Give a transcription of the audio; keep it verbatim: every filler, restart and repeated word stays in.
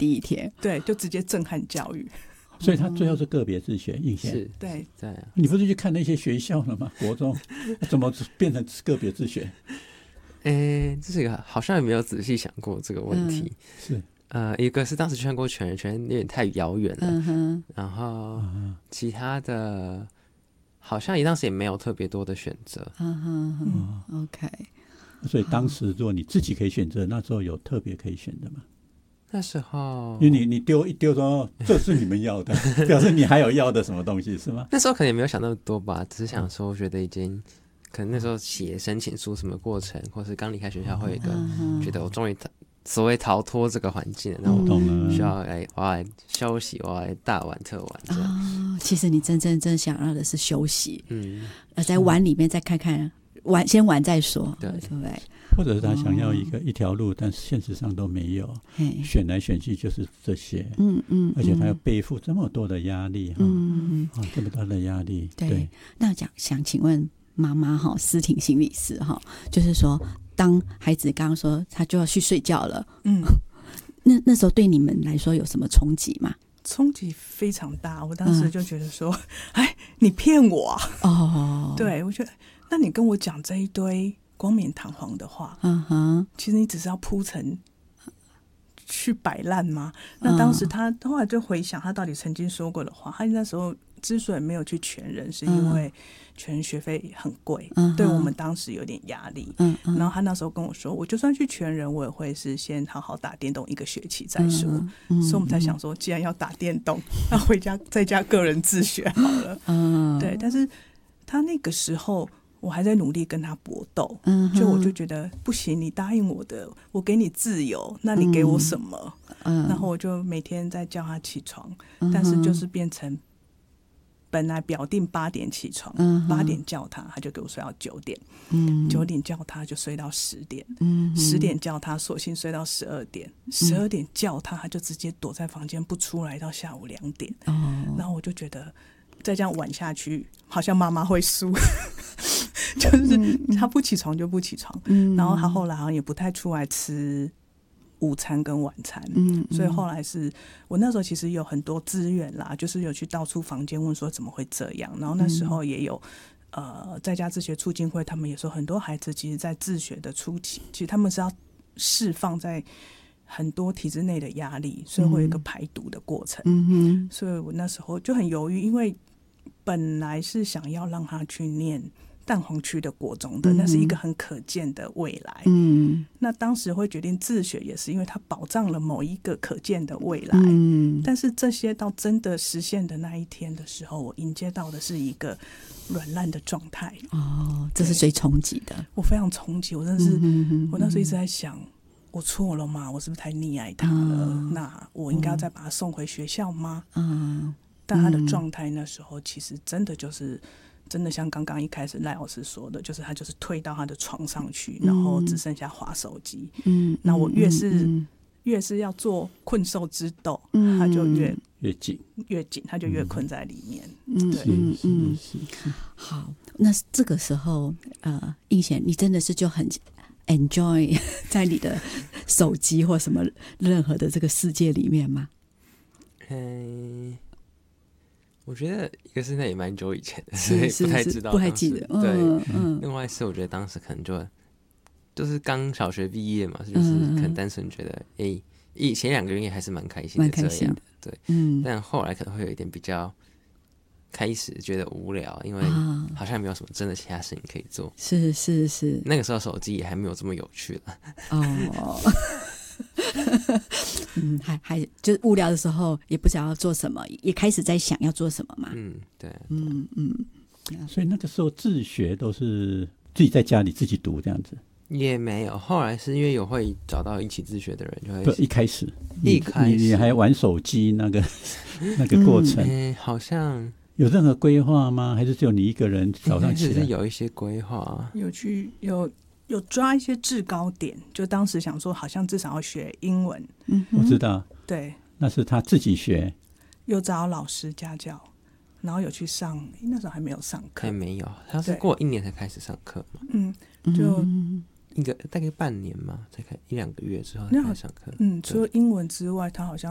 第一天， 对，就直接震撼教育。 所以他最后是个别自学，应贤是， 对， 对啊。 你不是去看那些学校了吗？国中怎么变成个别自学？ 诶，这是一个好像也没有仔细想过这个问题。 嗯、是， 呃，一个是当时去看过全人，全人有点太遥远了， 嗯哼， 然后其他的好像也当时也没有特别多的选择。 嗯哼哼、嗯、，OK。 所以当时如果你自己可以选择，那时候有特别可以选的吗？ 那时候， 因为你你丢一丢说这是你们要的，表示你还有要的什么东西是吗？ 那时候可能也没有想那么多吧，只是想说，我觉得已经可能那时候写申请书什么过程，或是刚离开学校会有一个、嗯、觉得我终于所谓逃脱这个环境了，那我需要来我要来休息，我要来大玩特玩这样、 哦、其实你真正真想要的是休息， 嗯， 呃，在玩里面再看看玩，先玩再说， 对对不对？ 或者是他想要一个、哦、一条路，但是现实上都没有，选来选去就是这些， 嗯嗯， 而且他要背负这么多的压力，嗯嗯、哦，这么大的压力， 对。 对， 那讲想请问妈妈哈，思婷心理师哈，就是说，当孩子刚刚说他就要去睡觉了，嗯，那那时候对你们来说有什么冲击吗？ 冲击非常大，我当时就觉得说，哎、嗯，你骗我啊！ 哦， 对，我觉得，那你跟我讲这一堆冠冕堂皇的话， 嗯哼， 其实你只是要铺陈去摆烂吗？那当时他、嗯、后来就回想他到底曾经说过的话，他那时候之所以没有去全人，是因为全人学费很贵，嗯、对我们当时有点压力。嗯嗯、然后他那时候跟我说，我就算去全人，我也会是先好好打电动一个学期再说。嗯嗯、所以我们才想说，既然要打电动，那回家在家个人自学好了。嗯、对，但是他那个时候。我还在努力跟他搏斗，嗯，就我就觉得不行，你答应我的，我给你自由，那你给我什么？嗯，然后我就每天在叫他起床，嗯、但是就是变成本来表定八点起床，嗯，八点叫他，他就给我睡到九点，嗯，九点叫他就睡到十点，嗯，十点叫他索性睡到十二点，十二点叫他，他就直接躲在房间不出来到下午两点，哦，然后我就觉得再这样玩下去，好像妈妈会输。就是他不起床就不起床，嗯、然后他后来好像也不太出来吃午餐跟晚餐，嗯、所以后来是我那时候其实有很多资源啦，就是有去到处房间问说怎么会这样，然后那时候也有、呃、在家自学促进会，他们也说很多孩子其实在自学的初期，其实他们是要释放在很多体制内的压力，所以会有一个排毒的过程，嗯、所以我那时候就很犹豫，因为本来是想要让他去念蛋黄区的国中的，那是一个很可见的未来。嗯，那当时会决定自学，也是因为它保障了某一个可见的未来。嗯，但是这些到真的实现的那一天的时候，我迎接到的是一个软烂的状态。 哦，这是最冲击的。 我非常冲击，我真的是，嗯、我那时候一直在想，我错了吗？我是不是太溺爱他了？嗯、那我应该要再把他送回学校吗？嗯，但他的状态那时候其实真的就是。真的像刚刚一开始赖老师说的，就是他就是退到他的床上去，然后只剩下滑手机。嗯，那我越是、嗯、越是要做困兽之斗，嗯、他就越越紧， 越紧，他就越困在里面。 嗯， 对， 嗯嗯嗯。好，那这个时候，呃，映贤，你真的是就很 enjoy 在你的手机或什么任何的这个世界里面吗？ 嗯。我觉得一个是那也蛮久以前的，所以不太知道， 不太记得。 对， 嗯嗯。 另外是我觉得当时可能就就是刚小学毕业嘛，就是可能单纯觉得，哎、嗯，以、欸、前两个月也还是蛮开心的，这样，对，嗯。但后来可能会有一点比较开始觉得无聊，因为好像没有什么真的其他事情可以做。 是是是。 那个时候手机也还没有这么有趣了。哦。 嗯，还还就是无聊的时候也不知道要做什么，也开始在想要做什么嘛。 嗯，对， 嗯嗯。 所以那个时候自学都是自己在家里自己读这样子。 也没有，后来是因为有会找到一起自学的人，就会不一开始， 一开始你, 你还玩手机那个那个过程， 嗯欸、好像有任何规划吗？还是只有你一个人早上起来？ 是有一些规划， 有去有。有抓一些制高点，就当时想说好像至少要学英文。 嗯，我知道。 对， 那是他自己学。 有找老师家教，然后有去上，那时候还没有上课。 还没有，他是过一年才开始上课嘛。 嗯，就一个大概半年嘛，才开一两个月之后才开始上课。 嗯，除了英文之外，他好像